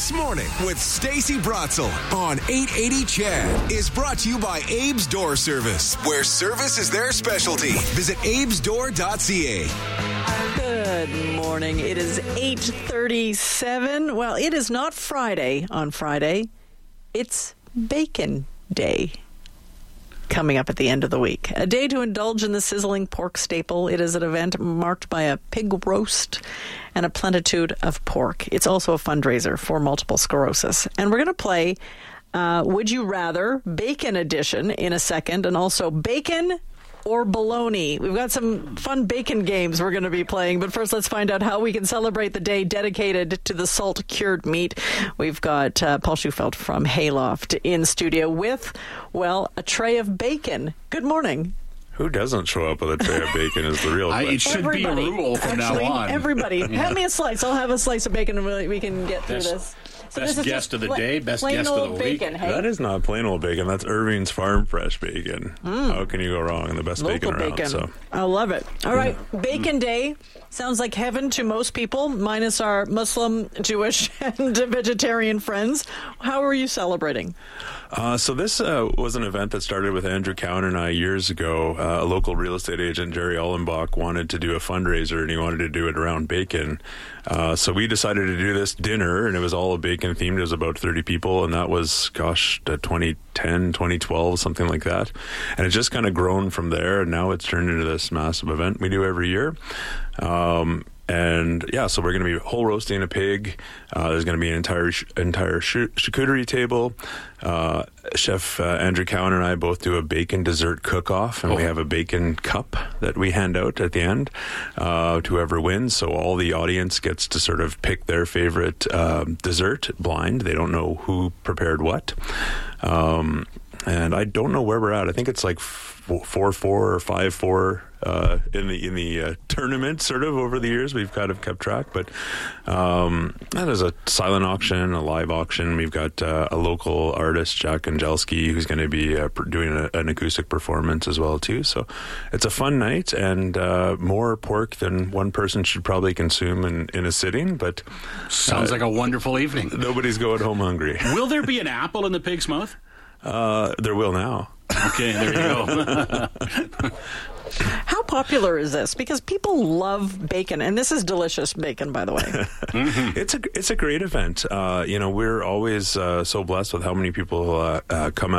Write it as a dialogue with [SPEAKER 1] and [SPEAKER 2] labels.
[SPEAKER 1] This Morning with Stacey Bratzel on 880 CHED is brought to you by Abe's Door Service, where service is their specialty. Visit abesdoor.ca.
[SPEAKER 2] Good morning. It is 8:37. Well, it is not Friday on Friday. It's Bacon Day. Coming up at the end of the week. A day to indulge in the sizzling pork staple. It is an event marked by a pig roast and a plenitude of pork. It's also a fundraiser for multiple sclerosis. And we're going to play Would You Rather Bacon Edition in a second, and also Bacon or Bologna. We've got some fun bacon games we're going to be playing, but first let's find out how we can celebrate the day dedicated to the salt-cured meat. We've got Paul Schufelt from Hayloft in studio with, well, a tray of bacon. Good morning.
[SPEAKER 3] Who doesn't show up with a tray of bacon is the real question.
[SPEAKER 4] It should be a rule from now on.
[SPEAKER 2] Everybody, hand me a slice. I'll have a slice of bacon and we can get through this. So
[SPEAKER 4] best guest of the day, best guest of the week.
[SPEAKER 2] Bacon, hey?
[SPEAKER 3] That is not plain old bacon. That's Irving's Farm Fresh bacon. How can you go wrong? The best
[SPEAKER 2] Local
[SPEAKER 3] bacon around.
[SPEAKER 2] Bacon.
[SPEAKER 3] So.
[SPEAKER 2] I love it. All right, Bacon Day sounds like heaven to most people, minus our Muslim, Jewish, and vegetarian friends. How are you celebrating?
[SPEAKER 3] So this was an event that started with Andrew Cowan and I years ago. A local real estate agent, Jerry Allenbach, wanted to do a fundraiser, and he wanted to do it around bacon. So we decided to do this dinner, and it was all bacon themed. It was about 30 people, and that was, 2010, 2012, something like that. And it's just kind of grown from there, and now it's turned into this massive event we do every year. And yeah, so we're going to be whole roasting a pig. There's going to be an entire charcuterie table. Chef Andrew Cowan and I both do a bacon dessert cook-off, and we have a bacon cup that we hand out at the end to whoever wins. So all the audience gets to sort of pick their favorite dessert blind. They don't know who prepared what. And I don't know where we're at. I think it's like 4-4 or 5-4 in the tournament, sort of, over the years. We've kind of kept track, but that is a silent auction, a live auction. We've got a local artist, Jack Angelski, who's going to be doing an acoustic performance as well, too. So it's a fun night, and more pork than one person should probably consume in a sitting, but
[SPEAKER 4] sounds like a wonderful evening.
[SPEAKER 3] Nobody's going home hungry.
[SPEAKER 4] Will there be an apple in the pig's mouth?
[SPEAKER 3] There will now.
[SPEAKER 4] Okay, there you go.
[SPEAKER 2] How popular is this? Because people love bacon, and this is delicious bacon, by the way.
[SPEAKER 3] It's a great event. We're always so blessed with how many people come